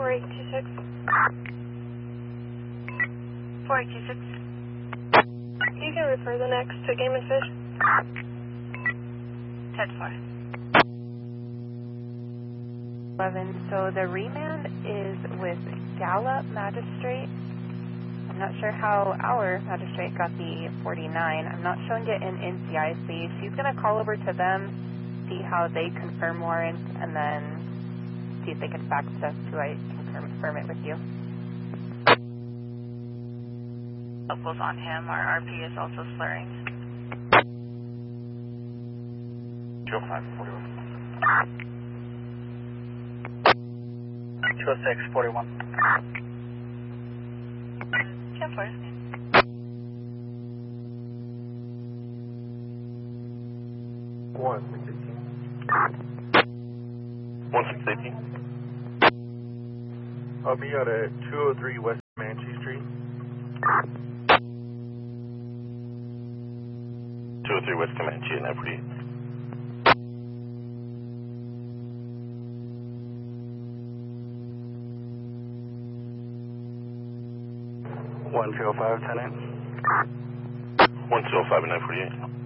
4826. 4826. You can refer the next to Game and Fish. 10-4. 11. So the remand is with Gallup Magistrate. I'm not sure how our magistrate got the 49. I'm not showing it in NCIC. She's going to call over to them, see how they confirm warrants, and then see if they can fax us so I can confirm it with you. Locals on him. Our RP is also slurring. 20541. 20641. 10-4. 1618. I'll be out at 203 West Comanche Street. 203 West Comanche and F48. 1205 10-8. 1205 and F48.